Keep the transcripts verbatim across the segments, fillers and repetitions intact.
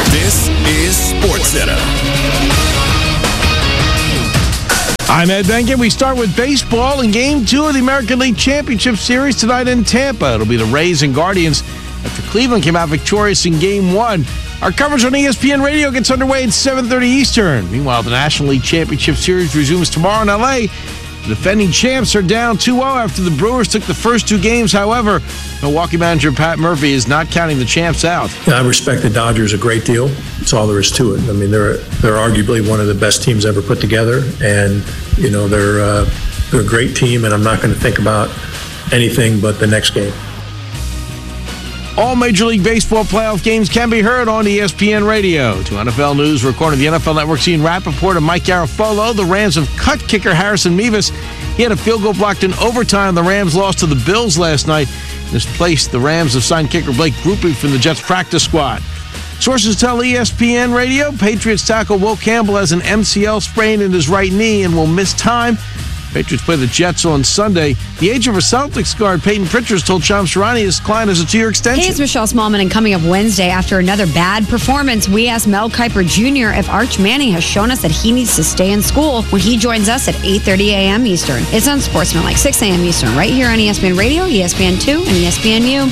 This is SportsCenter. I'm Ed Benkin. We start with baseball in Game two of the American League Championship Series tonight in Tampa. It'll be the Rays and Guardians after Cleveland came out victorious in Game one. Our coverage on E S P N Radio gets underway at seven thirty Eastern. Meanwhile, the National League Championship Series resumes tomorrow in L A. The defending champs are down two oh after the Brewers took the first two games. However, Milwaukee manager Pat Murphy is not counting the champs out. Yeah, I respect the Dodgers a great deal. That's all there is to it. I mean, they're they're arguably one of the best teams ever put together, and you know they're uh, they're a great team. And I'm not going to think about anything but the next game. All Major League Baseball playoff games can be heard on E S P N Radio. To N F L News, we're according to the N F L Network's Ian Rappaport and Mike Garafolo. The Rams have cut kicker Harrison Mevis. He had a field goal blocked in overtime. The Rams lost to the Bills last night. In this place, the Rams have signed kicker Blake Grupe from the Jets practice squad. Sources tell E S P N Radio Patriots tackle Will Campbell has an M C L sprain in his right knee and will miss time. Patriots play the Jets on Sunday. The agent for Celtics guard Peyton Pritchard told Shams Charania his client has a two-year extension. Hey, it's Michelle Smallman, and coming up Wednesday after another bad performance, we asked Mel Kiper Junior if Arch Manning has shown us that he needs to stay in school when he joins us at eight thirty a.m. Eastern. It's on Sportsmanlike, six a.m. Eastern, right here on E S P N Radio, E S P N two, and E S P N U.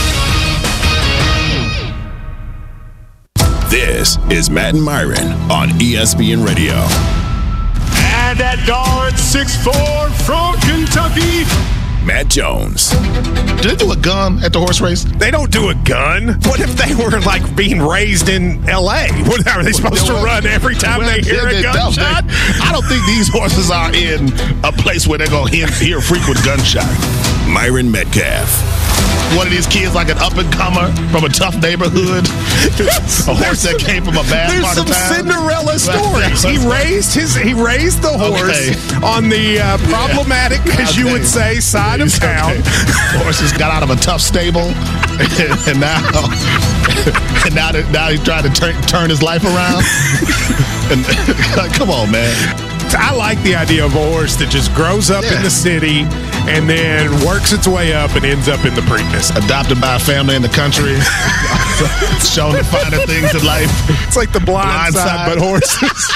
This is Matt and Myron on E S P N Radio. And that dart six four from Kentucky, Matt Jones. Do they do a gun at the horse race? They don't do a gun. What if they were like being raised in L A? What are they supposed to run every time well, they hear they, a gunshot? They, I don't think these horses are in a place where they're going to hear frequent gunshot. Myron Metcalf. One of these kids like an up-and-comer from a tough neighborhood. A horse that came from a bad There's part of some town. Cinderella stories. He raised his he raised the horse Okay. on the uh, problematic, yeah. as okay. you would say, side of town. Okay. Horses got out of a tough stable, and, and now and now, that, now he's trying to turn turn his life around. And come on, man. I like the idea of a horse that just grows up yeah. in the city and then works its way up and ends up in the Preakness. Adopted by a family in the country. Shown the finer things in life. It's like the blind, blind side, side, but horses.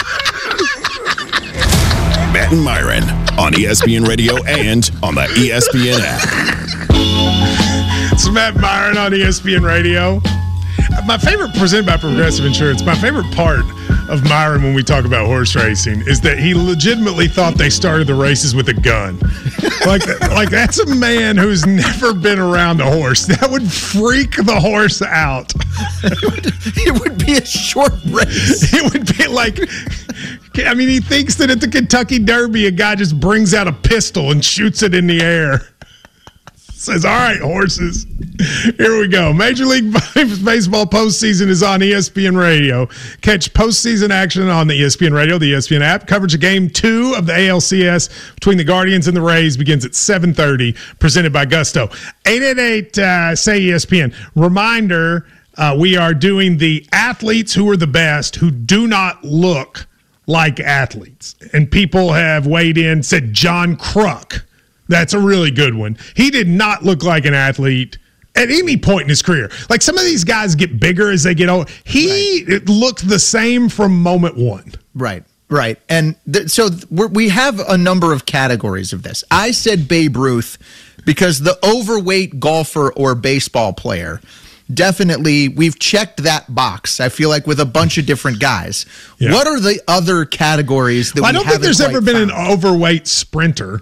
Matt and Myron on E S P N Radio and on the E S P N app. It's Matt Myron on E S P N Radio. My favorite, presented by Progressive Insurance, my favorite part of Myron when we talk about horse racing is that he legitimately thought they started the races with a gun. Like, like that's a man who's never been around a horse. That would freak the horse out. It would, it would be a short race. It would be like, I mean, he thinks that at the Kentucky Derby, a guy just brings out a pistol and shoots it in the air. Says, all right, horses, here we go. Major League Baseball postseason is on E S P N Radio. Catch postseason action on the E S P N Radio, the E S P N app. Coverage of Game two of the A L C S between the Guardians and the Rays begins at seven thirty, presented by Gusto. eight eight eight, uh, say E S P N. Reminder, uh, we are doing the athletes who are the best who do not look like athletes. And people have weighed in, said John Kruk. That's a really good one. He did not look like an athlete at any point in his career. Like some of these guys get bigger as they get old. He right. looked the same from moment one. Right, right. And th- so we're, we have a number of categories of this. I said Babe Ruth because the overweight golfer or baseball player, definitely we've checked that box, I feel like, with a bunch of different guys. Yeah. What are the other categories that well, we haven't I don't think there's ever been found? An overweight sprinter.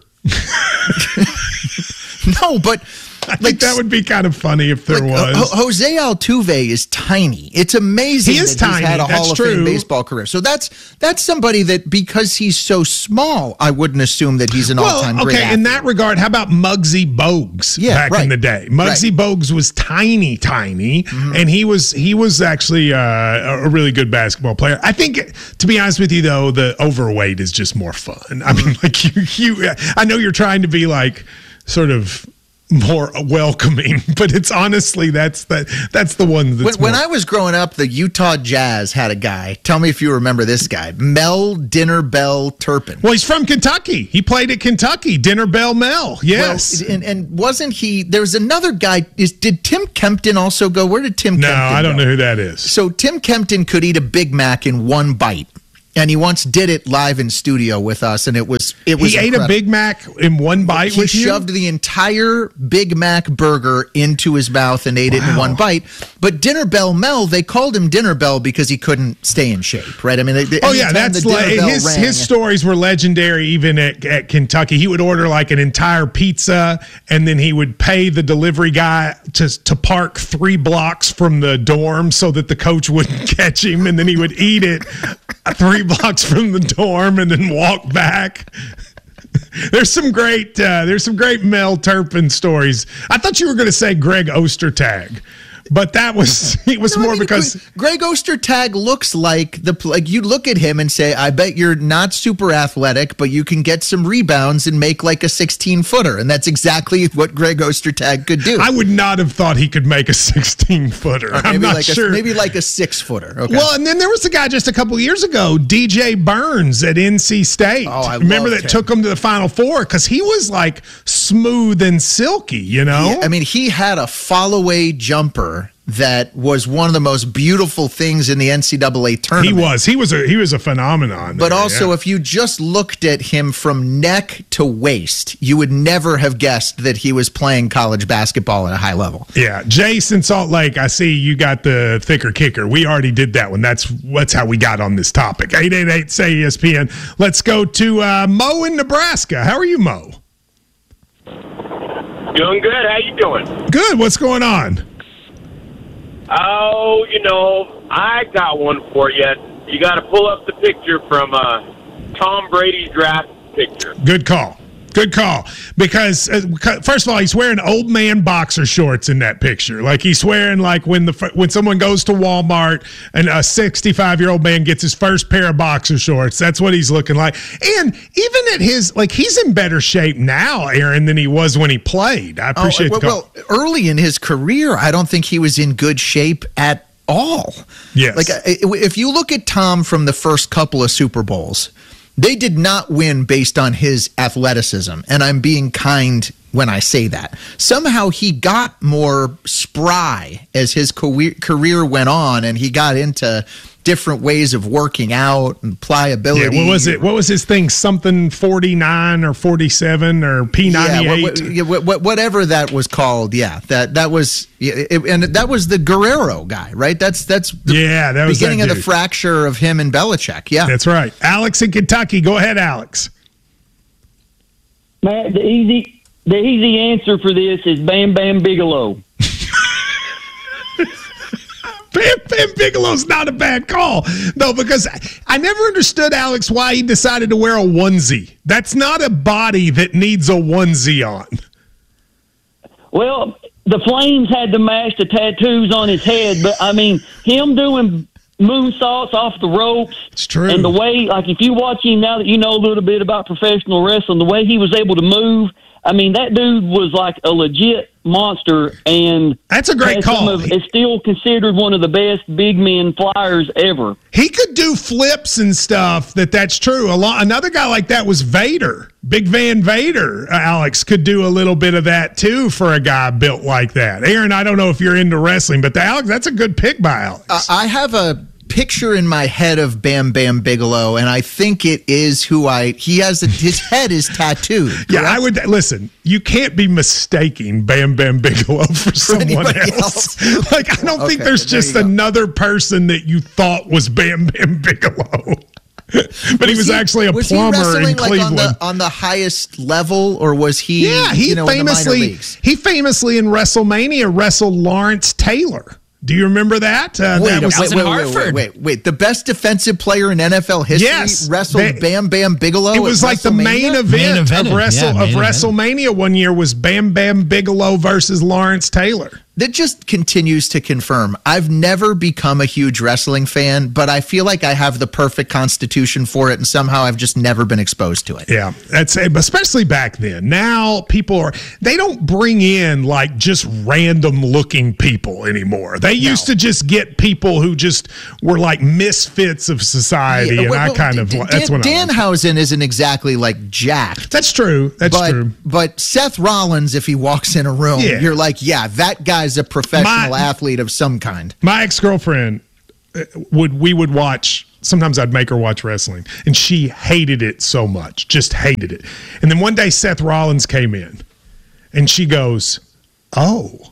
No, but I like, think that would be kind of funny if there like, was. H- Jose Altuve is tiny. It's amazing he is that tiny. he's had a that's Hall of true. Fame baseball career. So that's that's somebody that because he's so small, I wouldn't assume that he's an well, all-time okay, great athlete. In that regard, how about Muggsy Bogues yeah, back right. in the day? Muggsy right. Bogues was tiny, tiny, mm-hmm. and he was he was actually uh, a really good basketball player. I think, to be honest with you, though, the overweight is just more fun. I mean, like you, you I know you're trying to be like sort of more welcoming, but it's honestly that's the that's the one that's when, when more. I was growing up, the Utah Jazz had a guy. Tell me if you remember this guy, Mel Dinner Bell Turpin. Well, he's from Kentucky. He played at Kentucky. Dinner Bell Mel. Yes, well, and, and wasn't he? There was another guy. Is did Tim Kempton also go? Where did Tim? No, Kempton I don't go? know who that is. So Tim Kempton could eat a Big Mac in one bite. And he once did it live in studio with us, and it was it was. He ate incredible. a Big Mac in one bite. He with you? shoved the entire Big Mac burger into his mouth and ate wow. it in one bite. But Dinner Bell Mel, they called him Dinner Bell because he couldn't stay in shape, right? I mean, they, oh yeah, that's like his rang, his stories were legendary. Even at, at Kentucky, he would order like an entire pizza, and then he would pay the delivery guy to to park three blocks from the dorm so that the coach wouldn't catch him, and then he would eat it three blocks from the dorm and then walk back. There's some great uh, there's some great Mel Turpin stories. I thought you were going to say Greg Ostertag, but that was it was no, more I mean, because Greg Ostertag looks like the like you look at him and say, I bet you're not super athletic, but you can get some rebounds and make like a sixteen footer, and that's exactly what Greg Ostertag could do. I would not have thought he could make a sixteen footer. I'm maybe not like sure. A, maybe like a six footer. Okay. Well, and then there was a guy just a couple of years ago, D J Burns at N C State. Oh, I remember that him. took him to the Final Four because he was like smooth and silky. You know, yeah, I mean, he had a fall-away jumper that was one of the most beautiful things in the N C double A tournament. He was. He was a he was a phenomenon. But there, also, yeah. if you just looked at him from neck to waist, you would never have guessed that he was playing college basketball at a high level. Yeah. Jason Salt Lake, I see you got the thicker kicker. We already did that one. That's that's how we got on this topic. eight eight eight, S A Y, E S P N. Let's go to uh, Mo in Nebraska. How are you, Mo? Doing good. How you doing? Good. What's going on? Oh, you know, I got one for you. You got to pull up the picture from uh, Tom Brady's draft picture. Good call. Good call. Because, uh, first of all, he's wearing old man boxer shorts in that picture. Like, he's wearing, like, when the when someone goes to Walmart and a sixty-five-year-old man gets his first pair of boxer shorts. That's what he's looking like. And even at his, like, he's in better shape now, Aaron, than he was when he played. I appreciate oh, the well, call. Well, early in his career, I don't think he was in good shape at all. Yes. Like, if you look at Tom from the first couple of Super Bowls, they did not win based on his athleticism, and I'm being kind when I say that. Somehow he got more spry as his career went on, and he got into different ways of working out and pliability. Yeah, what was it? What was his thing? Something forty-nine or forty-seven or P ninety-eight? Yeah, what, what, whatever that was called. Yeah, that that was, it, and that was the Guerrero guy, right? That's that's the yeah, that was beginning that of the fracture of him and Belichick. Yeah, that's right. Alex in Kentucky, go ahead, Alex. Matt, the easy the easy answer for this is Bam Bam Bigelow. Bam Bam Bigelow's not a bad call, though, because I never understood, Alex, why he decided to wear a onesie. That's not a body that needs a onesie on. Well, the Flames had to match the tattoos on his head, but, I mean, him doing moonsaults off the ropes. It's true. And the way, like, if you watch him now that you know a little bit about professional wrestling, the way he was able to move, I mean, that dude was like a legit monster, and that's a great call. Of, is still considered one of the best big men flyers ever. He could do flips and stuff. That that's true. A lot. Another guy like that was Vader. Big Van Vader. Uh, Alex could do a little bit of that too for a guy built like that. Aaron, I don't know if you're into wrestling, but the Alex, that's a good pick by Alex. Uh, I have a picture in my head of Bam Bam Bigelow, and I think it is who I he has a, his head is tattooed. Correct? Yeah, I would listen. You can't be mistaking Bam Bam Bigelow for, for someone else. else. Like, I don't okay, think there's just there another person that you thought was Bam Bam Bigelow. But was he was he, actually a was plumber he wrestling in Cleveland. Like on, the, on the highest level, or was he? Yeah, he you know, famously he famously in WrestleMania wrestled Lawrence Taylor. Do you remember that? Uh, wait, that was, wait, wait, wait, wait, wait, wait. The best defensive player in N F L history yes, wrestled they, Bam Bam Bigelow. It was like the main event, main event of, Wrestle, yeah, of WrestleMania one year was Bam Bam Bigelow versus Lawrence Taylor. that just continues to confirm I've never become a huge wrestling fan, but I feel like I have the perfect constitution for it, and somehow I've just never been exposed to it. Yeah, that's especially back then. Now people are they don't bring in like just random looking people anymore. They used no. to just get people who just were like misfits of society, yeah, and well, I kind of Dan, that's when Danhausen I isn't exactly like jacked. That's true. That's but, true. But Seth Rollins, if he walks in a room, yeah. you're like, yeah, that guy's a professional my, athlete of some kind. My ex-girlfriend would we would watch sometimes I'd make her watch wrestling, and she hated it so much, just hated it. And then one day Seth Rollins came in, and she goes, "Oh,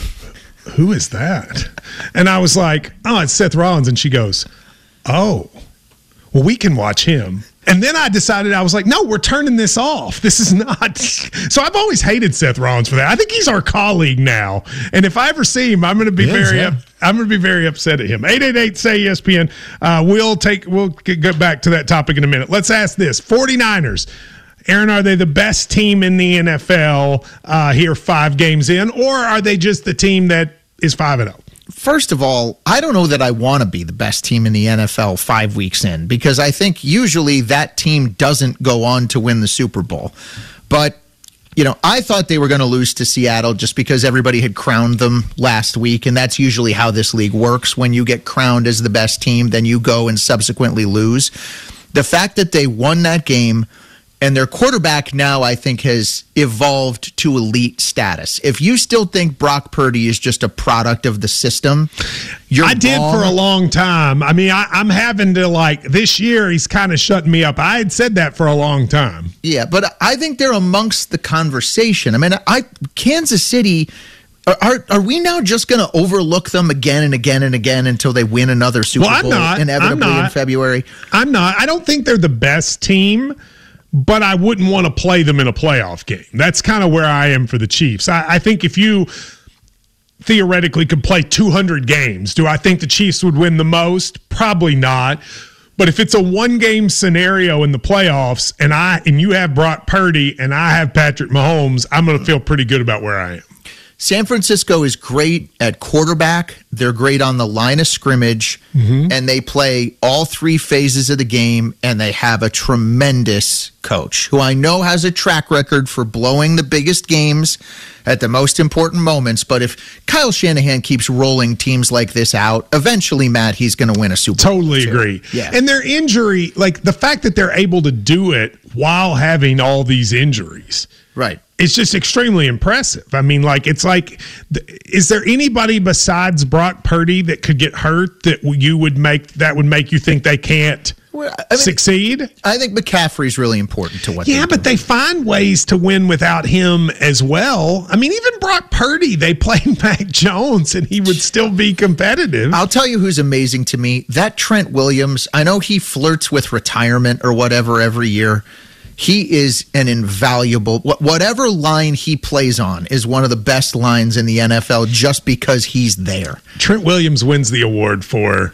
who is that?" And I was like, "Oh, it's Seth Rollins." And she goes, "Oh, well, we can watch him." And then I decided, I was like, no, we're turning this off. This is not. So I've always hated Seth Rollins for that. I think he's our colleague now. And if I ever see him, I'm going to be yes, very, yeah. up, I'm going to be very upset at him. eight eight eight, S A Y, E S P N. Uh, we'll take, we'll get back to that topic in a minute. Let's ask this. 49ers. Aaron, are they the best team in the N F L uh, here five games in, or are they just the team that is five and oh? First of all, I don't know that I want to be the best team in the N F L five weeks in, because I think usually that team doesn't go on to win the Super Bowl. But, you know, I thought they were going to lose to Seattle just because everybody had crowned them last week, and that's usually how this league works. When you get crowned as the best team, then you go and subsequently lose. The fact that they won that game, and their quarterback now, I think, has evolved to elite status. If you still think Brock Purdy is just a product of the system, you're I did wrong. for a long time. I mean, I, I'm having to, like, this year he's kind of shutting me up. I had said that for a long time. Yeah, but I think they're amongst the conversation. I mean, I Kansas City, are are, are we now just going to overlook them again and again and again until they win another Super well, Bowl I'm not. inevitably I'm not. in February? I'm not. I don't think they're the best team, but I wouldn't want to play them in a playoff game. That's kind of where I am for the Chiefs. I, I think if you theoretically could play two hundred games, do I think the Chiefs would win the most? Probably not. But if it's a one-game scenario in the playoffs, and I and you have Brock Purdy and I have Patrick Mahomes, I'm going to feel pretty good about where I am. San Francisco is great at quarterback. They're great on the line of scrimmage, mm-hmm. and they play all three phases of the game, and they have a tremendous coach who I know has a track record for blowing the biggest games at the most important moments. But if Kyle Shanahan keeps rolling teams like this out, eventually, Matt, he's going to win a Super Bowl. Totally agree. Yeah. And their injury, like the fact that they're able to do it while having all these injuries. Right. It's just extremely impressive. I mean, like, it's like, is there anybody besides Brock Purdy that could get hurt that you would make, that would make you think they can't well, I mean, succeed? I think McCaffrey's really important to what Yeah, but they find ways to win without him as well. I mean, even Brock Purdy, they played Mac Jones and he would still be competitive. I'll tell you who's amazing to me. That Trent Williams, I know he flirts with retirement or whatever every year. He is an invaluable, whatever line he plays on is one of the best lines in the N F L just because he's there. Trent Williams wins the award for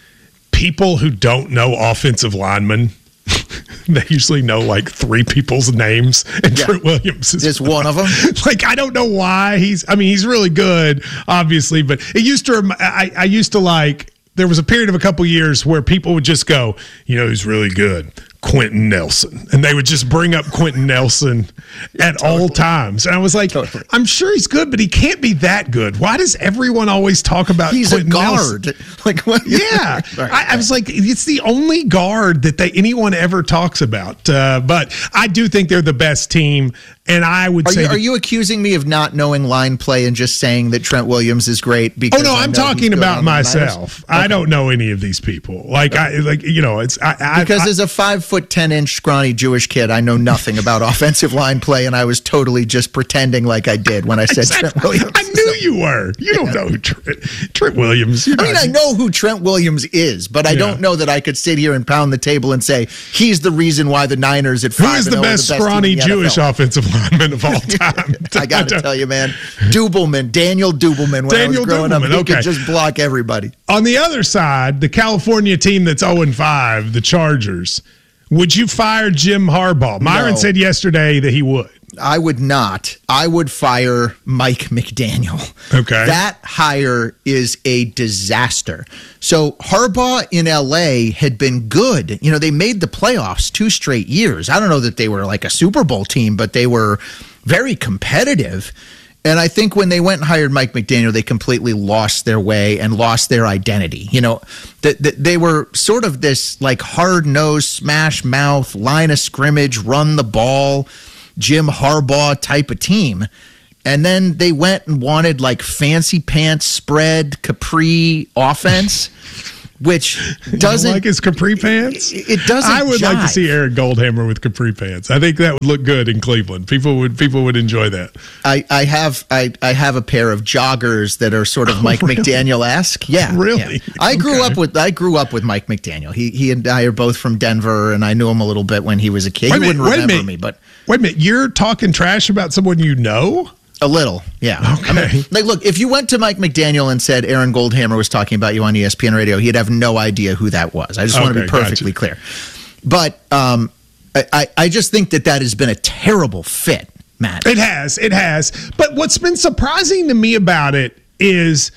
people who don't know offensive linemen. They usually know like three people's names, and yeah. Trent Williams is Just one of them. Like, I don't know why he's, I mean, he's really good, obviously, but it used to, I, I used to like, there was a period of a couple years where people would just go, you know, who's really good? Quentin Nelson. And they would just bring up Quentin Nelson at totally. all times. And I was like, totally. I'm sure he's good, but he can't be that good. Why does everyone always talk about he's Quentin a guard. Nelson? Like what? Yeah. right, I, right. I was like, it's the only guard that they anyone ever talks about. Uh, but I do think they're the best team. And I would are say, you, that, are you accusing me of not knowing line play and just saying that Trent Williams is great? Because oh no, I I'm know talking about myself. Okay. I don't know any of these people. Like okay. I, like you know, it's I, I, because I, as a five foot ten inch scrawny Jewish kid, I know nothing about offensive line play, and I was totally just pretending like I did when I said exactly. Trent Williams. I knew you were. You don't know who Trent, Trent Williams. I mean, I know who Trent Williams is, but I yeah. don't know that I could sit here and pound the table and say he's the reason why the Niners at five. Who is the best, the best scrawny Jewish offensive lineman of all time? I got to tell you, man, Dubelman, Daniel Dubelman. When Daniel I was growing Dubelman, up, he okay. could just block everybody. On the other side, the California team that's oh and five, the Chargers. Would you fire Jim Harbaugh? Myron no. said yesterday that he would. I would not. I would fire Mike McDaniel. Okay. That hire is a disaster. So Harbaugh in L A had been good. You know, they made the playoffs two straight years. I don't know that they were like a Super Bowl team, but they were very competitive. And I think when they went and hired Mike McDaniel, they completely lost their way and lost their identity. You know, that the, they were sort of this like hard-nosed, smash-mouth, line of scrimmage, run the ball, Jim Harbaugh type of team. And then they went and wanted like fancy pants spread, capri offense, which doesn't... You like his capri pants? It doesn't I would jive. like to see Aaron Goldhammer with capri pants. I think that would look good in Cleveland. People would people would enjoy that. I, I have I, I have a pair of joggers that are sort of Mike oh, really? McDaniel-esque. Yeah, really. Yeah. I grew Okay. up with I grew up with Mike McDaniel. He he and I are both from Denver, and I knew him a little bit when he was a kid. Wait a He minute, wouldn't wait a remember minute. me, but Wait a minute. You're talking trash about someone you know? a little, yeah. Okay. I mean, like, look, if you went to Mike McDaniel and said Aaron Goldhammer was talking about you on E S P N Radio, he'd have no idea who that was. I just want to Okay, be perfectly gotcha. clear. But um, I, I I just think that that has been a terrible fit, Matt. It has. It has. But what's been surprising to me about it is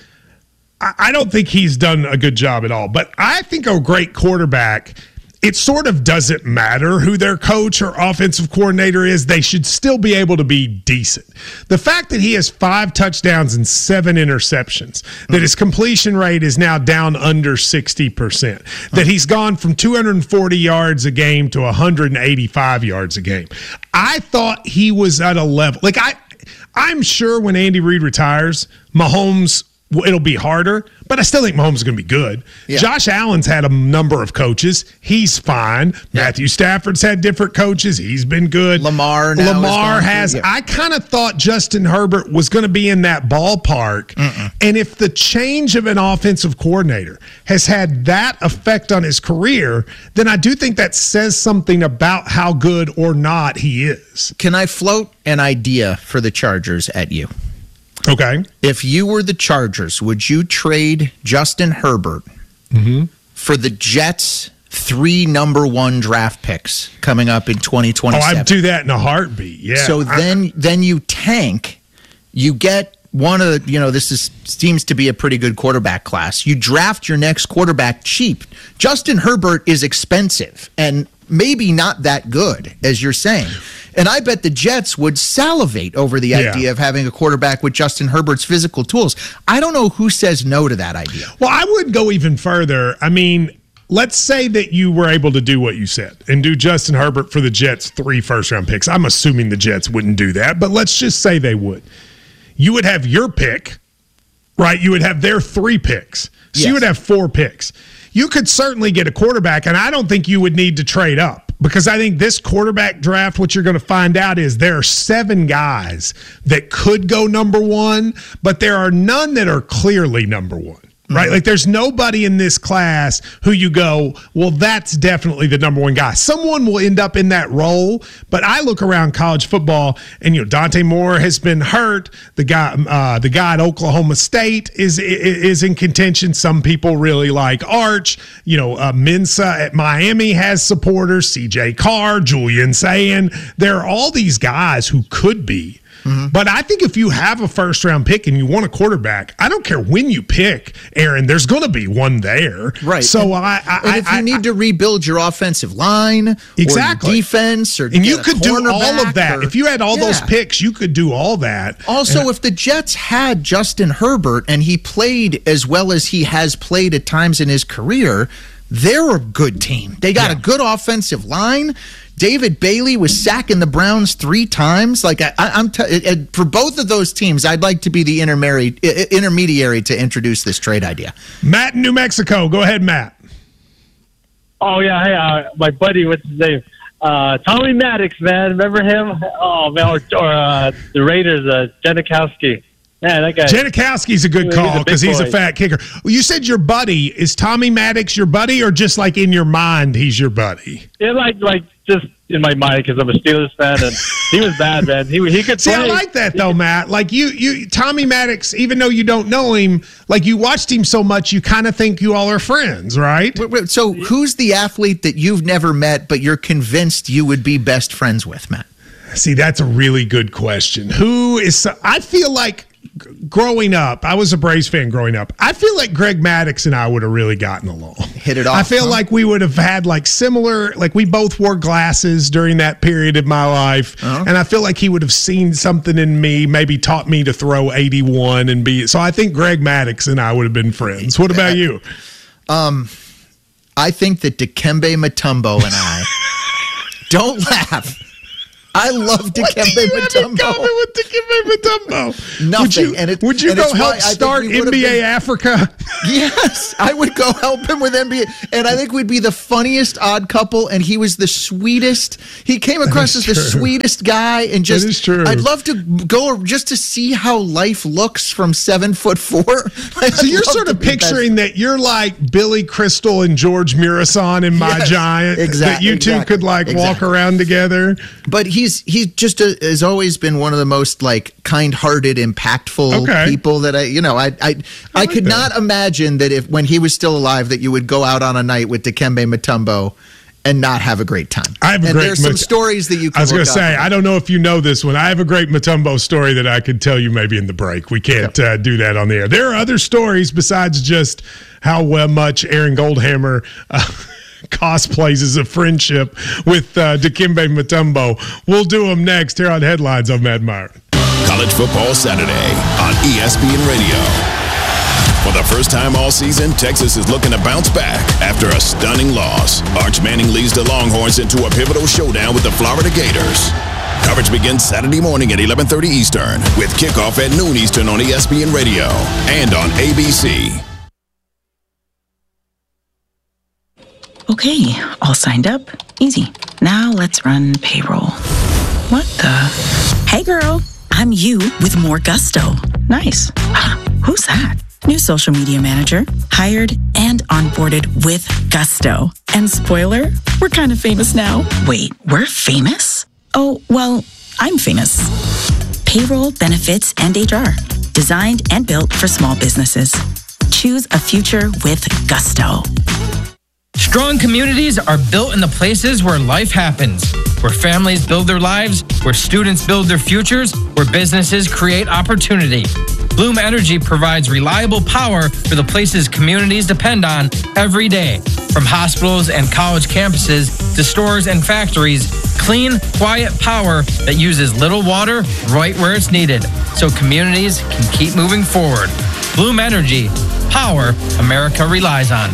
I, I don't think he's done a good job at all. But I think a great quarterback, it sort of doesn't matter who their coach or offensive coordinator is. They should still be able to be decent. The fact that he has five touchdowns and seven interceptions, that his completion rate is now down under sixty percent, that he's gone from two hundred forty yards a game to one hundred eighty-five yards a game. I thought he was at a level. Like, I, I'm sure when Andy Reid retires, Mahomes, it'll be harder, but I still think Mahomes is going to be good. Yeah. Josh Allen's had a number of coaches. He's fine. Yeah. Matthew Stafford's had different coaches. He's been good. Lamar now Lamar has has. gone through- yeah. I kind of thought Justin Herbert was going to be in that ballpark. Mm-mm. And if the change of an offensive coordinator has had that effect on his career, then I do think that says something about how good or not he is. Can I float an idea for the Chargers at you? Okay. If you were the Chargers, would you trade Justin Herbert Mm-hmm. for the Jets' three number one draft picks coming up in twenty Oh, twenty-seven? I'd do that in a heartbeat. Yeah. So I- then, then you tank. You get one of the, you know, this is seems to be a pretty good quarterback class. You draft your next quarterback cheap. Justin Herbert is expensive and maybe not that good, as you're saying. And I bet the Jets would salivate over the Yeah. idea of having a quarterback with Justin Herbert's physical tools. I don't know who says no to that idea. Well, I would go even further. I mean, let's say that you were able to do what you said and do Justin Herbert for the Jets' three first-round picks. I'm assuming the Jets wouldn't do that, but let's just say they would. You would have your pick, right? You would have their three picks. So Yes. you would have four picks. You could certainly get a quarterback, and I don't think you would need to trade up. Because I think this quarterback draft, what you're going to find out is there are seven guys that could go number one, but there are none that are clearly number one. Right? Mm-hmm. Like there's nobody in this class who you go, well, that's definitely the number one guy. Someone will end up in that role, but I look around college football and, you know, Dante Moore has been hurt. The guy, uh, the guy at Oklahoma State is, is in contention. Some people really like Arch. You know, uh, Mensa at Miami has supporters, C J Carr, Julian Sayin. There are all these guys who could be. Mm-hmm. But I think if you have a first round pick and you want a quarterback, I don't care when you pick, Aaron, there's going to be one there. Right. So and, I, I, and if you I, need I, to rebuild your offensive line, exactly, or your defense, or and you get a could do all cornerback of that. or- If you had all Yeah. those picks, you could do all that. Also, And- if the Jets had Justin Herbert and he played as well as he has played at times in his career, they're a good team. They got Yeah. a good offensive line. David Bailey was sacking the Browns three times. Like I, I'm t- it, for both of those teams, I'd like to be the intermediary, intermediary to introduce this trade idea. Matt in New Mexico, go ahead, Matt. Oh yeah, hey, uh, my buddy, what's his name? Uh, Tommy Maddox, man. Remember him? Oh man, or, or uh, the Raiders, uh, Janikowski. Man, that guy. Janikowski's a good He's call a big because he's a boy. fat kicker. Well, you said your buddy. Is Tommy Maddox your buddy, or just like in your mind he's your buddy? Yeah, like like just in my mind because I'm a Steelers fan, and he was bad, man. He he could See, play. I like that though, Matt. Like you, you, Tommy Maddox. Even though you don't know him, like you watched him so much, you kind of think you all are friends, right? Wait, wait, So, who's the athlete that you've never met but you're convinced you would be best friends with, Matt? See, that's a really good question. Who is? I feel like growing up, I was a Braves fan growing up. I feel like Greg Maddux and I would have really gotten along. Hit it off. I feel huh? like we would have had like similar, like we both wore glasses during that period of my life. Uh-huh. And I feel like he would have seen something in me, maybe taught me to throw eighty-one and be. So I think Greg Maddux and I would have been friends. What about you? Um, I think that Dikembe Mutombo and I, don't laugh. I love Dikembe Mutombo. With Dikembe Mutombo? Nothing. Would you, and it, would you and go help start N B A been, Africa? Yes, I would go help him with N B A. And I think we'd be the funniest odd couple. And he was the sweetest. He came across as the sweetest guy. And just, that is true. I'd love to go just to see how life looks from seven foot four. So you're sort of picturing best. that you're like Billy Crystal and George Murison in My yes, Giant. Exactly. That you two exactly, could like exactly. walk around together. But he's he's just a, has always been one of the most like kind-hearted, impactful okay. people that I you know I I I, I like could that. not imagine that if when he was still alive that you would go out on a night with Dikembe Mutombo and not have a great time. I have a and great. There's some Mut- stories that you. Can I was going to say I don't know if you know this one. I have a great Mutombo story that I could tell you maybe in the break. We can't uh, do that on the air. There are other stories besides just how well much Aaron Goldhammer. Uh, cosplays as a friendship with uh, Dikembe Mutombo. We'll do them next here on Headlines. I'm Matt Meyer. College Football Saturday on E S P N Radio. For the first time all season, Texas is looking to bounce back after a stunning loss. Arch Manning leads the Longhorns into a pivotal showdown with the Florida Gators. Coverage begins Saturday morning at eleven thirty Eastern with kickoff at noon Eastern on E S P N Radio and on A B C. Okay, all signed up. Easy. Now let's run payroll. What the? Hey girl, I'm you with more gusto. Nice. Who's that? New social media manager, hired and onboarded with gusto. And spoiler, we're kind of famous now. Wait, we're famous? Oh, well, I'm famous. Payroll, benefits, and H R. Designed and built for small businesses. Choose a future with gusto. Strong communities are built in the places where life happens, where families build their lives, where students build their futures, where businesses create opportunity. Bloom Energy provides reliable power for the places communities depend on every day. From hospitals and college campuses to stores and factories, clean, quiet power that uses little water right where it's needed, so communities can keep moving forward. Bloom Energy, power America relies on.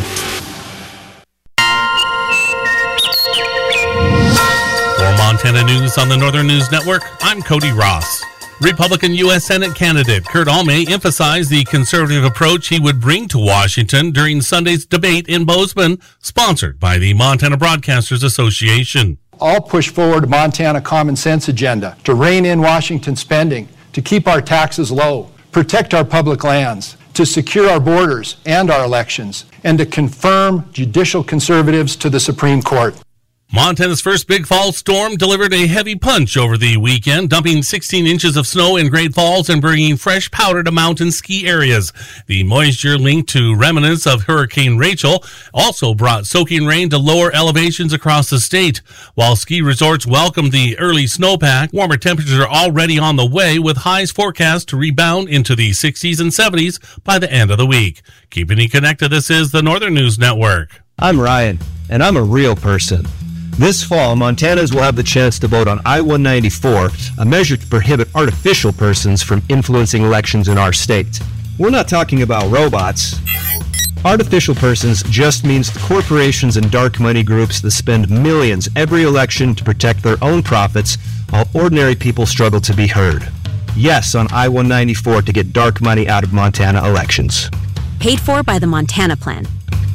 Montana News on the Northern News Network, I'm Cody Ross. Republican U S Senate candidate Kurt Almay emphasized the conservative approach he would bring to Washington during Sunday's debate in Bozeman, sponsored by the Montana Broadcasters Association. I'll push forward a Montana common sense agenda to rein in Washington spending, to keep our taxes low, protect our public lands, to secure our borders and our elections, and to confirm judicial conservatives to the Supreme Court. Montana's first big fall storm delivered a heavy punch over the weekend, dumping sixteen inches of snow in Great Falls and bringing fresh powder to mountain ski areas. The moisture linked to remnants of Hurricane Rachel also brought soaking rain to lower elevations across the state. While ski resorts welcomed the early snowpack, warmer temperatures are already on the way, with highs forecast to rebound into the sixties and seventies by the end of the week. Keeping you connected, this is the Northern News Network. I'm Ryan, and I'm a real person. This fall, Montanans will have the chance to vote on I one ninety-four, a measure to prohibit artificial persons from influencing elections in our state. We're not talking about robots. Artificial persons just means the corporations and dark money groups that spend millions every election to protect their own profits while ordinary people struggle to be heard. Yes on I one ninety-four to get dark money out of Montana elections. Paid for by the Montana Plan.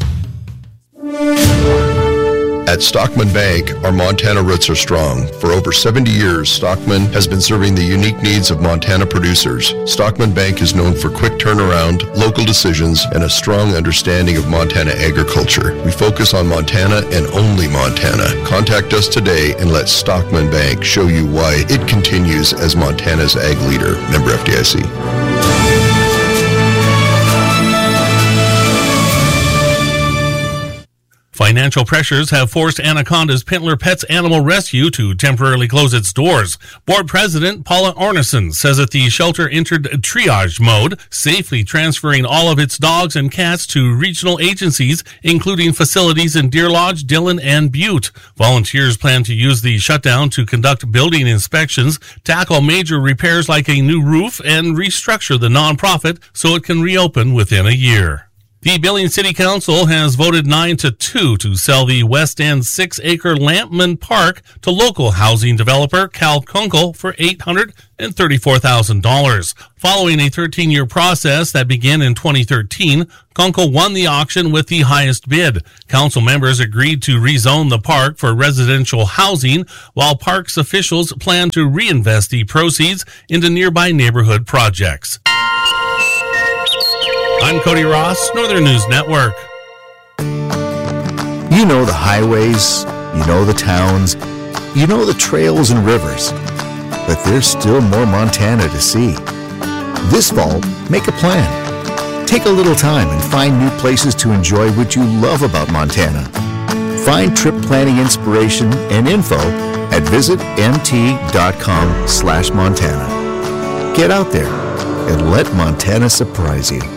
At Stockman Bank, our Montana roots are strong. For over seventy years, Stockman has been serving the unique needs of Montana producers. Stockman Bank is known for quick turnaround, local decisions, and a strong understanding of Montana agriculture. We focus on Montana and only Montana. Contact us today and let Stockman Bank show you why it continues as Montana's ag leader. Member F D I C. Financial pressures have forced Anaconda's Pintler Pets Animal Rescue to temporarily close its doors. Board President Paula Ornison says that the shelter entered triage mode, safely transferring all of its dogs and cats to regional agencies, including facilities in Deer Lodge, Dillon, and Butte. Volunteers plan to use the shutdown to conduct building inspections, tackle major repairs like a new roof, and restructure the nonprofit so it can reopen within a year. The Billings City Council has voted nine to two to sell the West End six-acre Lampman Park to local housing developer Cal Kunkel for eight hundred thirty-four thousand dollars. Following a thirteen-year process that began in twenty thirteen, Kunkel won the auction with the highest bid. Council members agreed to rezone the park for residential housing, while parks officials plan to reinvest the proceeds into nearby neighborhood projects. I'm Cody Ross, Northern News Network. You know the highways, you know the towns, you know the trails and rivers, but there's still more Montana to see. This fall, make a plan. Take a little time and find new places to enjoy what you love about Montana. Find trip planning inspiration and info at visit mt.com slash Montana. Get out there and let Montana surprise you.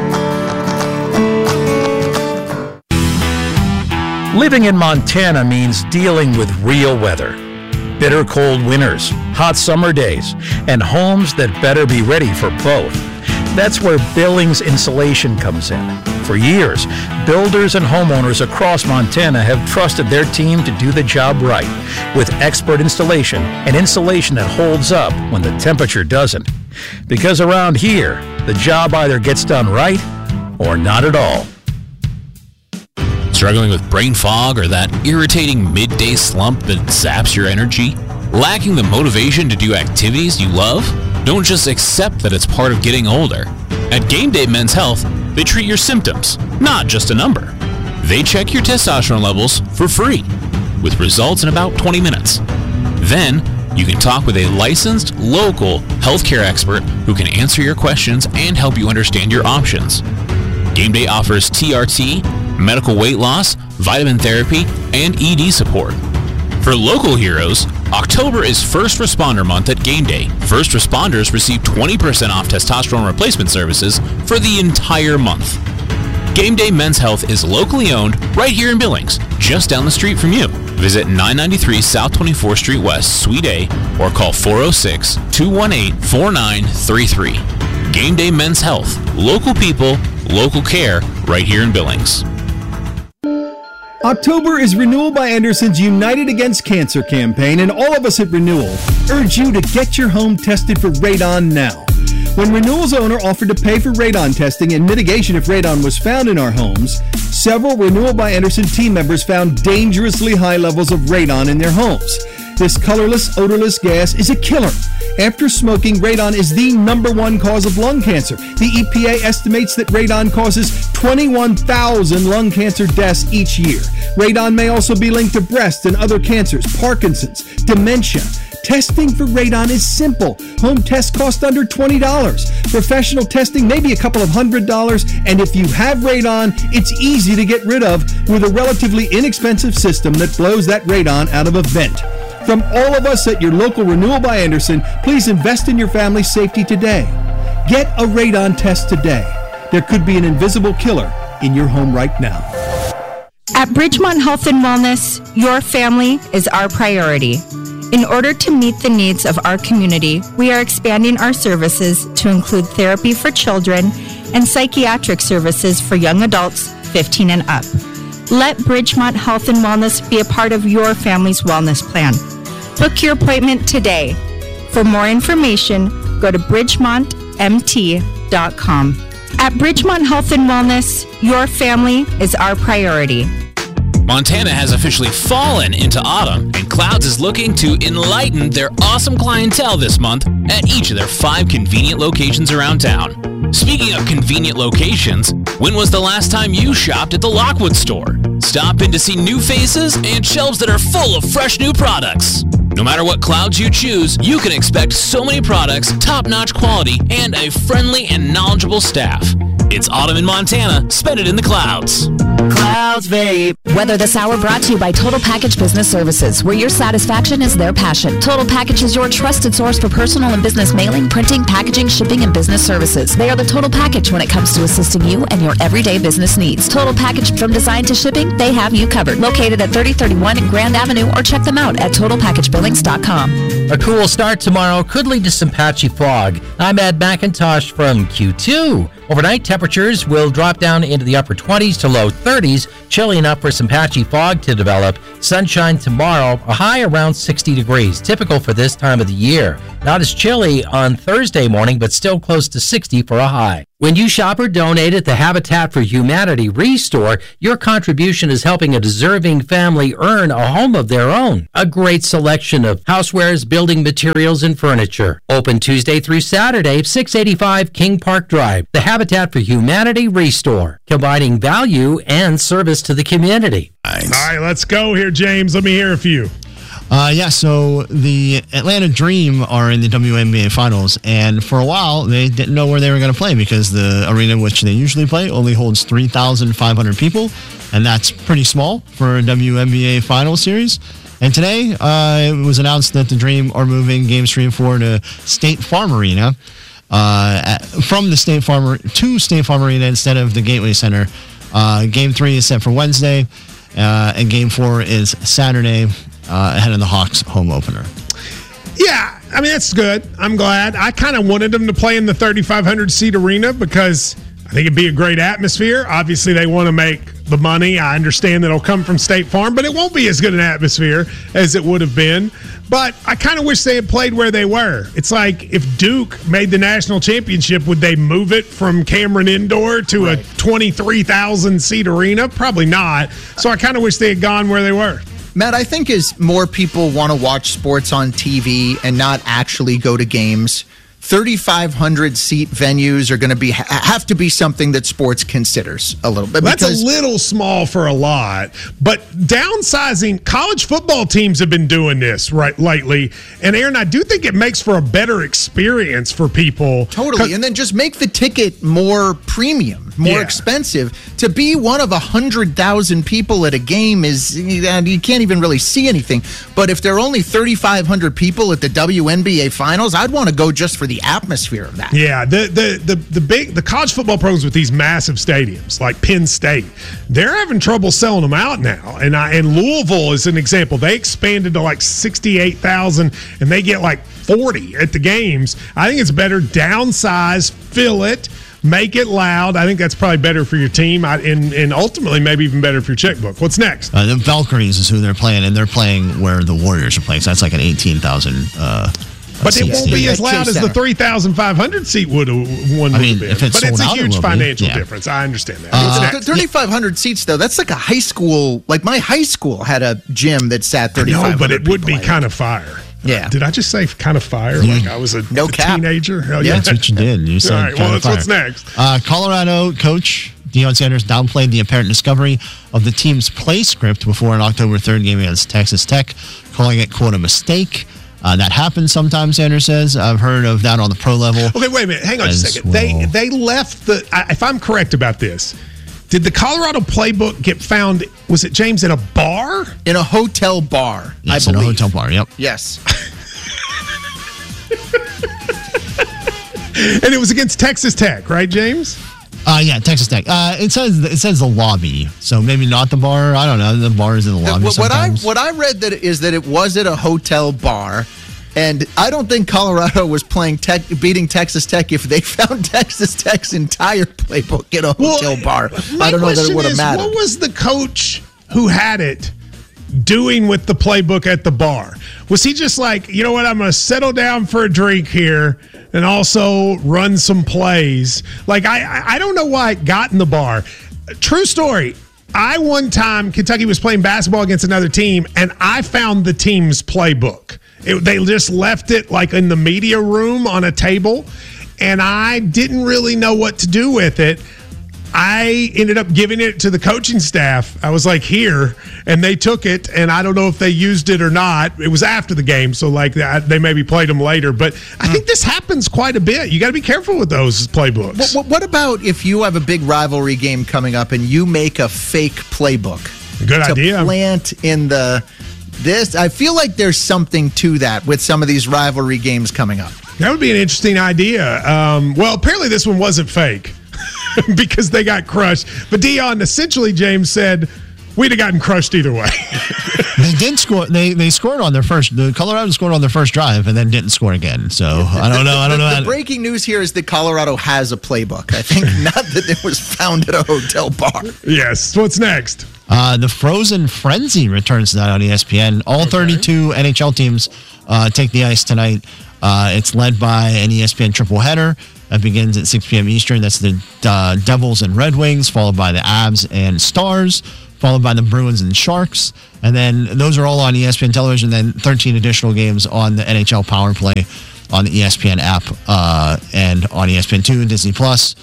Living in Montana means dealing with real weather. Bitter cold winters, hot summer days, and homes that better be ready for both. That's where Billings Insulation comes in. For years, builders and homeowners across Montana have trusted their team to do the job right, with expert installation and insulation that holds up when the temperature doesn't. Because around here, the job either gets done right or not at all. Struggling with brain fog or that irritating midday slump that zaps your energy? Lacking the motivation to do activities you love? Don't just accept that it's part of getting older. At Game Day Men's Health, they treat your symptoms, not just a number. They check your testosterone levels for free, with results in about twenty minutes. Then, you can talk with a licensed, local healthcare expert who can answer your questions and help you understand your options. Game Day offers T R T, medical weight loss, vitamin therapy, and E D support. For local heroes, October is First Responder Month at Game Day. First responders receive twenty percent off testosterone replacement services for the entire month. Game Day Men's Health is locally owned right here in Billings, just down the street from you. Visit nine ninety-three South twenty-fourth Street West, Suite A, or call four oh six, two one eight, four nine three three. Game Day Men's Health. Local people, local care, right here in Billings. October is Renewal by Anderson's United Against Cancer campaign, and all of us at Renewal urge you to get your home tested for radon now. When Renewal's owner offered to pay for radon testing and mitigation if radon was found in our homes, several Renewal by Anderson team members found dangerously high levels of radon in their homes. This colorless, odorless gas is a killer. After smoking, radon is the number one cause of lung cancer. The E P A estimates that radon causes twenty-one thousand lung cancer deaths each year. Radon may also be linked to breast and other cancers, Parkinson's, dementia. Testing for radon is simple. Home tests cost under twenty dollars. Professional testing may be a couple of hundred dollars, and if you have radon, it's easy to get rid of with a relatively inexpensive system that blows that radon out of a vent. From all of us at your local Renewal by Anderson, please invest in your family's safety today. Get a radon test today. There could be an invisible killer in your home right now. At Bridgemont Health and Wellness, your family is our priority. In order to meet the needs of our community, we are expanding our services to include therapy for children and psychiatric services for young adults fifteen and up. Let Bridgemont Health and Wellness be a part of your family's wellness plan. Book your appointment today. For more information, go to bridgemont m t dot com. At Bridgemont Health and Wellness, your family is our priority. Montana has officially fallen into autumn, and Clouds is looking to enlighten their awesome clientele this month at each of their five convenient locations around town. Speaking of convenient locations, when was the last time you shopped at the Lockwood store? Stop in to see new faces and shelves that are full of fresh new products. No matter what Clouds you choose, you can expect so many products, top-notch quality, and a friendly and knowledgeable staff. It's autumn in Montana. Spend it in the Clouds. Clouds Vape. Weather This Hour brought to you by Total Package Business Services, where your satisfaction is their passion. Total Package is your trusted source for personal and business mailing, printing, packaging, shipping, and business services. They are the Total Package when it comes to assisting you and your everyday business needs. Total Package from design to shipping, they have you covered. Located at thirty thirty-one Grand Avenue, or check them out at total package billings dot com. A cool start tomorrow could lead to some patchy fog. I'm Ed McIntosh from Q two. Overnight temperatures will drop down into the upper twenties to low thirties, chilly enough for some patchy fog to develop. Sunshine tomorrow, a high around sixty degrees, typical for this time of the year. Not as chilly on Thursday morning, but still close to sixty for a high. When you shop or donate at the Habitat for Humanity Restore, your contribution is helping a deserving family earn a home of their own. A great selection of housewares, building materials, and furniture. Open Tuesday through Saturday, six eighty-five King Park Drive. The Habitat for Humanity Restore, combining value and service to the community. All right, let's go here, James. Let me hear a few. Uh, yeah, so the Atlanta Dream are in the W N B A Finals, and for a while they didn't know where they were going to play because the arena in which they usually play only holds three thousand five hundred people, and that's pretty small for a W N B A Finals series. And today uh, it was announced that the Dream are moving Games three and four to State Farm Arena, uh, at, from the State Farm to State Farm Arena instead of the Gateway Center. Uh, game three is set for Wednesday, uh, and Game four is Saturday. Uh, ahead of the Hawks home opener. Yeah, I mean, that's good. I'm glad. I kind of wanted them to play in the thirty-five hundred seat arena because I think it'd be a great atmosphere. Obviously, they want to make the money. I understand that it'll come from State Farm, but it won't be as good an atmosphere as it would have been. But I kind of wish they had played where they were. It's like if Duke made the national championship, would they move it from Cameron Indoor to right. a twenty-three thousand seat arena? Probably not. So I kind of wish they had gone where they were. Matt, I think as more people want to watch sports on T V and not actually go to games, thirty-five hundred seat venues are going to be have to be something that sports considers a little bit. That's a little small for a lot, but downsizing, college football teams have been doing this right lately. And Aaron, I do think it makes for a better experience for people. Totally, and then just make the ticket more premium, more Yeah. expensive. To be one of a hundred thousand people at a game is you can't even really see anything. But if there are only thirty-five hundred people at the W N B A Finals, I'd want to go just for the atmosphere of that. Yeah, the the the the big the college football programs with these massive stadiums like Penn State, they're having trouble selling them out now. And I, and Louisville is an example. They expanded to like sixty-eight thousand, and they get like forty at the games. I think it's better downsize, fill it, make it loud. I think that's probably better for your team, I, and and ultimately maybe even better for your checkbook. What's next? Uh, the Valkyries is who they're playing, and they're playing where the Warriors are playing. So that's like an eighteen thousand. Uh, But it won't be as loud as the three thousand five hundred seat would have one. I mean, would have if been. it's But it's a sold out, it huge will be. financial Yeah. difference. I understand that. Uh, What's next? thirty-five hundred seats, though, that's like a high school. Like my high school had a gym that sat thirty-five hundred. No, but it would people be in. kind of fire. Yeah. Did I just say kind of fire? Yeah. Like I was a, No a cap. teenager? Hell Yeah, yeah. that's what you did. You said All right, well, kind of that's what's fire. next. Uh, Colorado coach Deion Sanders downplayed the apparent discovery of the team's play script before an October third game against Texas Tech, calling it, quote, a mistake. Uh, that happens sometimes, Sanders says. I've heard of that on the pro level. Okay, wait a minute. Hang on as just a second. They well. they left the. I- If I'm correct about this, did the Colorado playbook get found? Was it James in a bar? In a hotel bar, Yes, I in a believe. hotel bar, yep. Yes. And it was against Texas Tech, right, James? Uh, yeah, Texas Tech. Uh, it says it says the lobby, so maybe not the bar. I don't know. The bar is in the lobby What, what I sometimes. what I read that is that it was at a hotel bar, and I don't think Colorado was playing tech, beating Texas Tech if they found Texas Tech's entire playbook in a hotel bar. My I don't know that it question would have is, mattered. what was the coach who had it doing with the playbook at the bar? Was he just like, you know what, I'm going to settle down for a drink here and also run some plays? Like, I, I I don't know why it got in the bar. True story. I one time, Kentucky was playing basketball against another team, and I found the team's playbook. It, they just left it like in the media room on a table, and I didn't really know what to do with it. I ended up giving it to the coaching staff. I was like, here, and they took it, and I don't know if they used it or not. It was after the game, so like that, they maybe played them later. But I think this happens quite a bit. You got to be careful with those playbooks. What, what about if you have a big rivalry game coming up and you make a fake playbook? Good to idea. Plant in the this. I feel like there's something to that with some of these rivalry games coming up. That would be an interesting idea. Um, well, apparently this one wasn't fake. Because they got crushed. But Dion, essentially, James said, we'd have gotten crushed either way. They did score. They they scored on their first. The Colorado scored on their first drive and then didn't score again. So I don't know. I don't know. The, how the breaking news here is that Colorado has a playbook. I think not that it was found at a hotel bar. Yes. What's next? Uh, the Frozen Frenzy returns tonight on E S P N. All thirty-two N H L teams uh, take the ice tonight. Uh, it's led by an E S P N triple header. That begins at six p.m. Eastern. That's the uh, Devils and Red Wings, followed by the Avs and Stars, followed by the Bruins and Sharks. And then those are all on E S P N television. Then thirteen additional games on the N H L Power Play on the E S P N app uh, and on E S P N two and Disney Plus.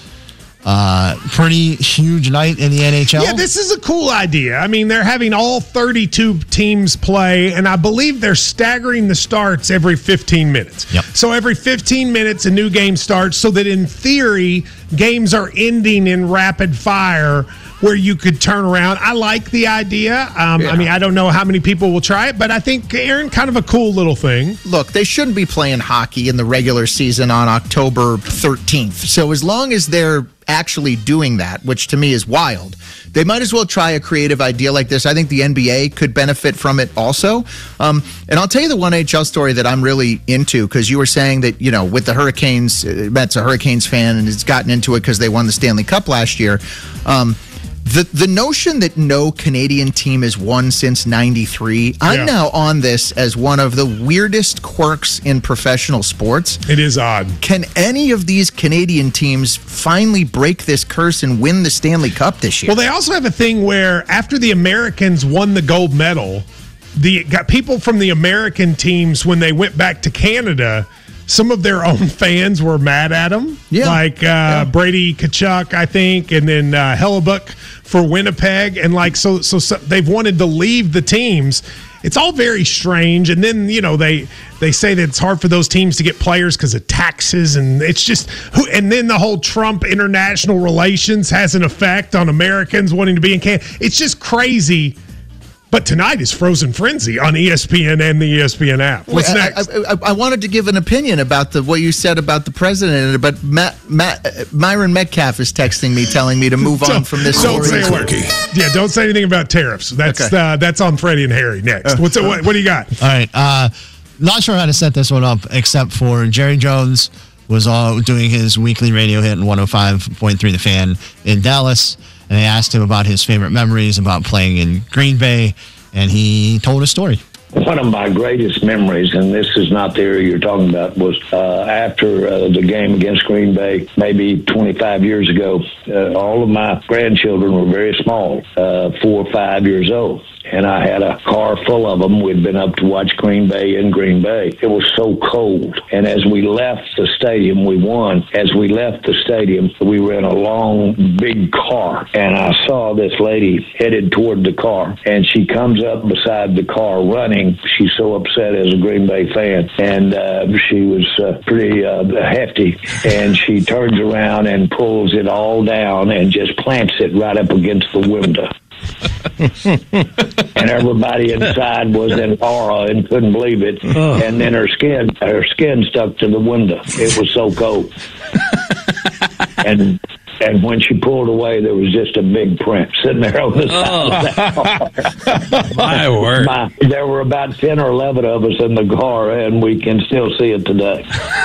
Uh, pretty huge night in the N H L. Yeah, this is a cool idea. I mean, they're having all thirty-two teams play, and I believe they're staggering the starts every fifteen minutes. Yep. So every fifteen minutes, a new game starts, so that in theory, games are ending in rapid fire where you could turn around. I like the idea. Um, Yeah. I mean, I don't know how many people will try it, but I think, Aaron, kind of a cool little thing. Look, they shouldn't be playing hockey in the regular season on October thirteenth. So as long as they're actually doing that, which to me is wild, they might as well try a creative idea like this. I think the N B A could benefit from it also. Um, and I'll tell you the one N H L story that I'm really into, because you were saying that, you know, with the Hurricanes, uh, Matt's a Hurricanes fan and has gotten into it because they won the Stanley Cup last year. Um, The the notion that no Canadian team has won since ninety-three, I'm Yeah. now on this as one of the weirdest quirks in professional sports. It is odd. Can any of these Canadian teams finally break this curse and win the Stanley Cup this year? Well, they also have a thing where after the Americans won the gold medal, the got people from the American teams, when they went back to Canada, some of their own fans were mad at them. Yeah. Like uh, Yeah. Brady Tkachuk, I think, and then uh, Hellebuck for Winnipeg. And like, so, so, so they've wanted to leave the teams. It's all very strange. And then, you know, they, they say that it's hard for those teams to get players because of taxes. And it's just, who, and then the whole Trump international relations has an effect on Americans wanting to be in Canada. It's just crazy. But tonight is Frozen Frenzy on E S P N and the E S P N app. What's I, next? I, I, I wanted to give an opinion about the what you said about the president, but Matt, Matt, uh, Myron Metcalf is texting me, telling me to move on Don't- from this don't story. say a word. Yeah, don't say anything about tariffs. That's Okay. uh, that's on Freddie and Harry next. What's it, what, what do you got? All right. Uh, not sure how to set this one up, except for Jerry Jones was all doing his weekly radio hit in one oh five point three The Fan in Dallas, and they asked him about his favorite memories about playing in Green Bay, and he told a story. One of my greatest memories, and this is not the area you're talking about, was uh, after uh, the game against Green Bay, maybe twenty-five years ago. Uh, all of my grandchildren were very small, uh, four or five years old. And I had a car full of them. We'd been up to watch Green Bay in Green Bay. It was so cold. And as we left the stadium, we won. As we left the stadium, we were in a long, big car. And I saw this lady headed toward the car. And she comes up beside the car running. She's so upset as a Green Bay fan. And uh, she was uh, pretty uh, hefty. And she turns around and pulls it all down and just plants it right up against the window. And everybody inside was in horror and couldn't believe it. Oh. And then her skin, her skin stuck to the window. It was so cold. and and when she pulled away, there was just a big print sitting there on the side of that car. My word. My, there were about ten or eleven of us in the car, and we can still see it today.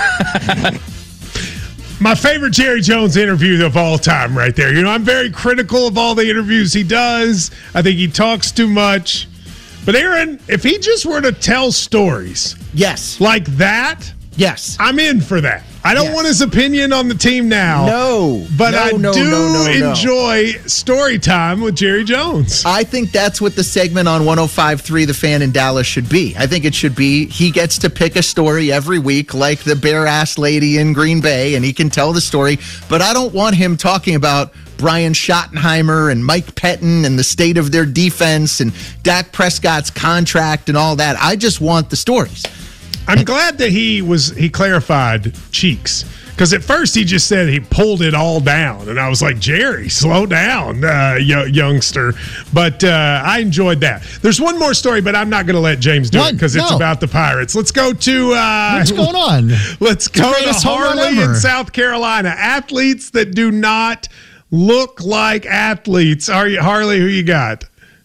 My favorite Jerry Jones interview of all time right there. You know, I'm very critical of all the interviews he does. I think he talks too much. But Aaron, if he just were to tell stories yes, like that, yes, I'm in for that. I don't Yes. want his opinion on the team now. No, But no, I no, do no, no, no. enjoy story time with Jerry Jones. I think that's what the segment on one oh five point three The Fan in Dallas should be. I think it should be he gets to pick a story every week, like the bare-ass lady in Green Bay, and he can tell the story. But I don't want him talking about Brian Schottenheimer and Mike Pettin and the state of their defense and Dak Prescott's contract and all that. I just want the stories. I'm glad that he was he clarified cheeks, because at first he just said he pulled it all down, and I was like, Jerry, slow down, uh, y- youngster. But uh, I enjoyed that. There's one more story, but I'm not going to let James do What? it because it's No. about the Pirates. Let's go to uh, What's going on? Let's The go to greatest home run Harley in ever. South Carolina. Athletes that do not look like athletes. Are you Harley? Who you got?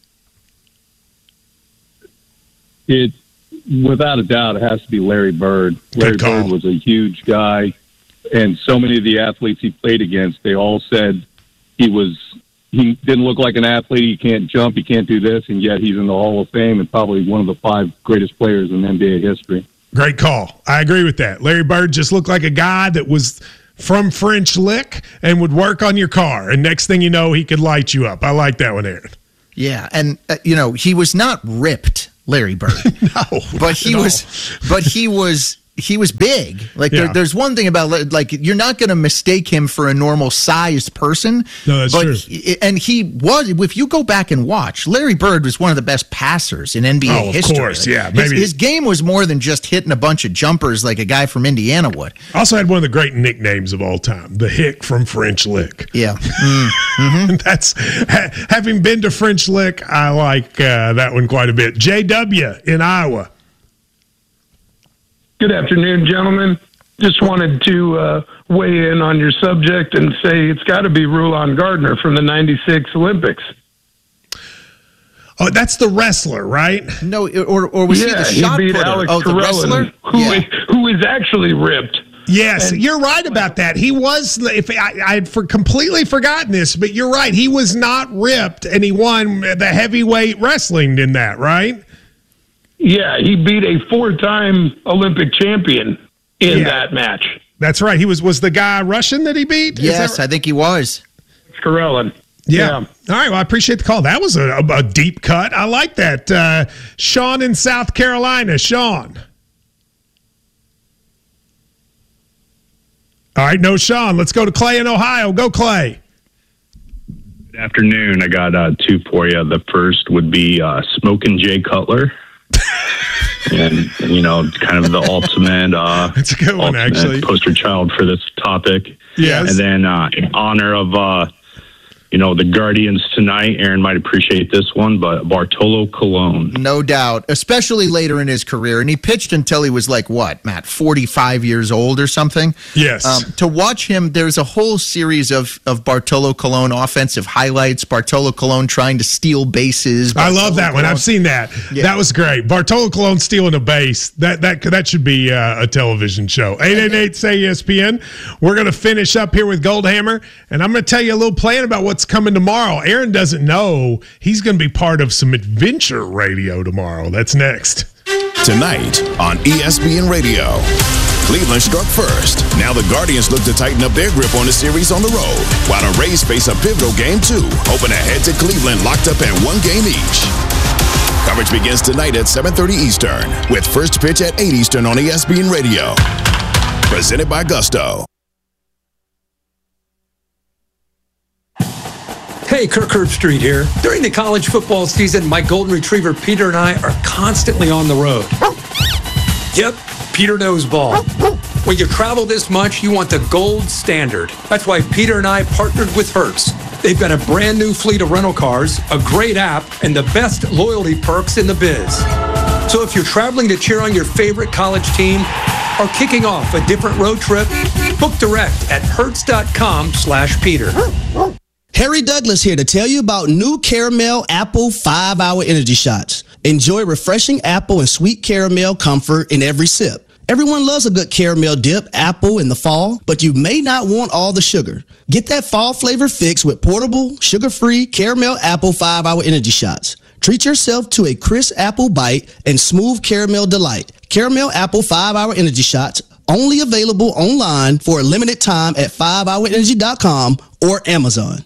It, without a doubt, it has to be Larry Bird. Larry Bird was a huge guy, and so many of the athletes he played against, they all said he was he didn't look like an athlete. He can't jump. He can't do this, and yet he's in the Hall of Fame and probably one of the five greatest players in N B A history. Great call. I agree with that. Larry Bird just looked like a guy that was from French Lick and would work on your car, and next thing you know, he could light you up. I like that one, Aaron. Yeah, and uh, you know, he was not ripped, Larry Bird. no, but he was, but he was, he was big. Like Yeah. there, there's one thing about like you're not going to mistake him for a normal sized person. No, that's but true. He, and he was. If you go back and watch, Larry Bird was one of the best passers in N B A Oh, of history. course, yeah, His- maybe- his, game was more than just hitting a bunch of jumpers like a guy from Indiana would. Also had one of the great nicknames of all time, the Hick from French Lick. Yeah. Mm-hmm. That's ha, having been to French Lick, I like uh, that one quite a bit. J W in Iowa. Good afternoon, gentlemen. Just wanted to uh, weigh in on your subject and say it's got to be Rulon Gardner from the ninety-six Olympics. Oh, that's the wrestler, right? No, or or was yeah, he the shot beat putter? Alex Oh, the Carell, wrestler? who, Yeah. is, who is actually ripped. Yes, And- you're right about that. He was. If I, I'd for completely forgotten this, but you're right. He was not ripped, and he won the heavyweight wrestling in that, right? Yeah, he beat a four-time Olympic champion in Yeah. that match. That's right. He was was the guy Russian that he beat. Is Yes, that I think he was. Carellin. Yeah. All right. Well, I appreciate the call. That was a, a, a deep cut. I like that. Uh, Sean in South Carolina. Sean. All right. No, Sean. Let's go to Clay in Ohio. Go, Clay. Good afternoon. I got uh, two for you. The first would be uh, Smokin' Jay Cutler. And, you know, kind of the ultimate, uh, That's a good one, ultimate actually. poster child for this topic. Yes. And then uh, in honor of, uh, you know, the Guardians tonight, Aaron might appreciate this one, but Bartolo Colon. No doubt, especially later in his career. And he pitched until he was like, what, Matt, forty-five years old or something? Yes. Um, to watch him, there's a whole series of, of Bartolo Colon offensive highlights, Bartolo Colon trying to steal bases. I love Bartolo that one. Colon- I've seen that. Yeah. That was great. Bartolo Colon stealing a base. That that that should be uh, a television show. eight eight eight say E S P N. We're going to finish up here with Goldhammer, and I'm going to tell you a little plan about what's coming tomorrow. Aaron doesn't know he's going to be part of some adventure radio tomorrow. That's next. Tonight on E S P N Radio. Cleveland struck first. Now the Guardians look to tighten up their grip on the series on the road, while the Rays face a pivotal game two, hoping to head to Cleveland locked up at one game each. Coverage begins tonight at seven thirty Eastern, with first pitch at eight Eastern on E S P N Radio. Presented by Gusto. Hey, Kirk Herbstreit here. During the college football season, my golden retriever Peter and I are constantly on the road. Yep, Peter knows ball. When you travel this much, you want the gold standard. That's why Peter and I partnered with Hertz. They've got a brand new fleet of rental cars, a great app, and the best loyalty perks in the biz. So if you're traveling to cheer on your favorite college team or kicking off a different road trip, book direct at hertz.com slash Peter. Harry Douglas here to tell you about new Caramel Apple five hour Energy Shots. Enjoy refreshing apple and sweet caramel comfort in every sip. Everyone loves a good caramel dip, apple in the fall, but you may not want all the sugar. Get that fall flavor fix with portable, sugar-free Caramel Apple five hour Energy Shots. Treat yourself to a crisp apple bite and smooth caramel delight. Caramel Apple five hour Energy Shots, only available online for a limited time at five hour energy dot com or Amazon.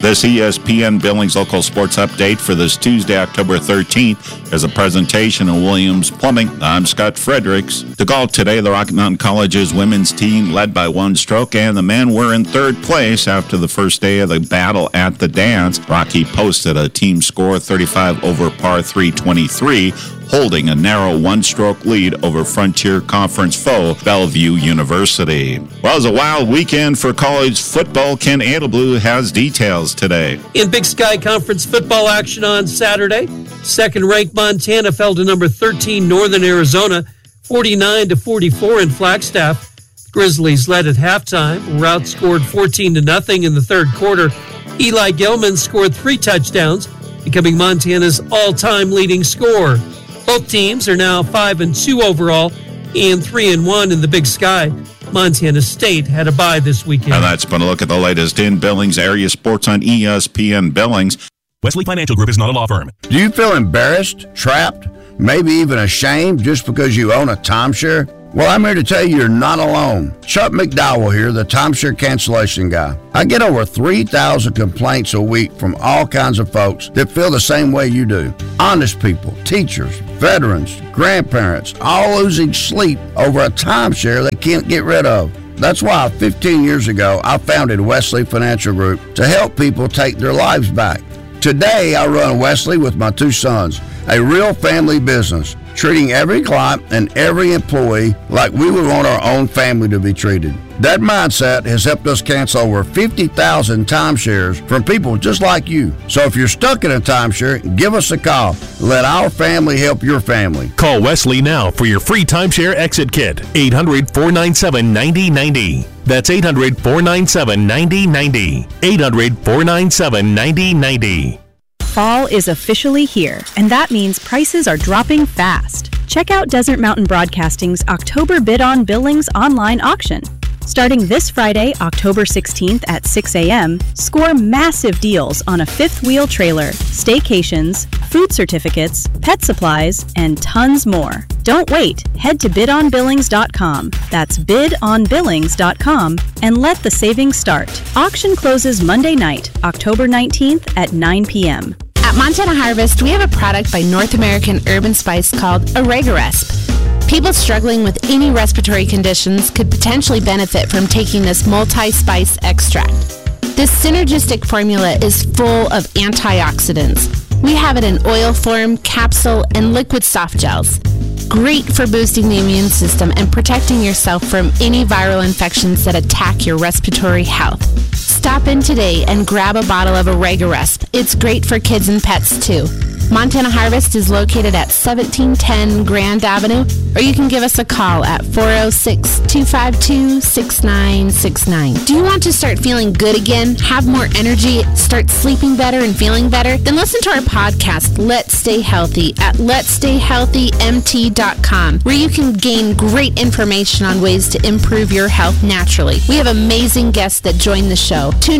This E S P N Billings Local Sports Update for this Tuesday, October thirteenth, is a presentation of Williams Plumbing. I'm Scott Fredericks. To golf today, the Rocky Mountain College's women's team led by one stroke, and the men were in third place after the first day of the battle at the dance. Rocky posted a team score thirty-five over par three twenty-three, holding a narrow one-stroke lead over Frontier Conference foe Bellevue University. Well, it was a wild weekend for college football. Ken Adelblue has details today. In Big Sky Conference football action on Saturday, second-ranked Montana fell to number thirteen Northern Arizona, forty-nine to forty-four in Flagstaff. Grizzlies led at halftime, were outscored fourteen to nothing in the third quarter. Eli Gilman scored three touchdowns, becoming Montana's all-time leading scorer. Both teams are now five and two overall and three and one in the Big Sky. Montana State had a bye this weekend. Now that's been a look at the latest in Billings area sports on E S P N Billings. Wesley Financial Group is not a law firm. Do you feel embarrassed, trapped, maybe even ashamed just because you own a timeshare? Well, I'm here to tell you you're not alone. Chuck McDowell here, the timeshare cancellation guy. I get over three thousand complaints a week from all kinds of folks that feel the same way you do. Honest people, teachers, veterans, grandparents, all losing sleep over a timeshare they can't get rid of. That's why fifteen years ago, I founded Wesley Financial Group to help people take their lives back. Today, I run Wesley with my two sons, a real family business, treating every client and every employee like we would want our own family to be treated. That mindset has helped us cancel over fifty thousand timeshares from people just like you. So if you're stuck in a timeshare, give us a call. Let our family help your family. Call Wesley now for your free timeshare exit kit. eight hundred, four nine seven, nine zero nine zero. That's eight hundred, four nine seven, nine zero nine zero. eight hundred, four nine seven, nine zero nine zero. Fall is officially here, and that means prices are dropping fast. Check out Desert Mountain Broadcasting's October Bid on Billings online auction. Starting this Friday, October sixteenth at six a.m., score massive deals on a fifth-wheel trailer, staycations, food certificates, pet supplies, and tons more. Don't wait. Head to bid on billings dot com. That's bid on billings dot com and let the savings start. Auction closes Monday night, October nineteenth at nine p.m. At Montana Harvest, we have a product by North American Urban Spice called Oregaresp. People struggling with any respiratory conditions could potentially benefit from taking this multi-spice extract. This synergistic formula is full of antioxidants. We have it in oil form, capsule, and liquid soft gels. Great for boosting the immune system and protecting yourself from any viral infections that attack your respiratory health. Stop in today and grab a bottle of Oregaresp. It's great for kids and pets too. Montana Harvest is located at seventeen ten Grand Avenue, or you can give us a call at four oh six, two five two, six nine six nine. Do you want to start feeling good again, have more energy, start sleeping better and feeling better? Then listen to our podcast, Let's Stay Healthy, at lets stay healthy m t dot com, where you can gain great information on ways to improve your health naturally. We have amazing guests that join the show. Tune